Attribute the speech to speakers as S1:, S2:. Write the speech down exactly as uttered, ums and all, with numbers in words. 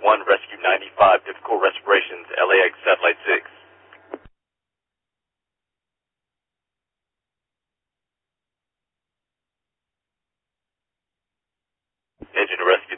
S1: one, Rescue ninety-five, difficult respirations, L A X Satellite six. Engine to rescue.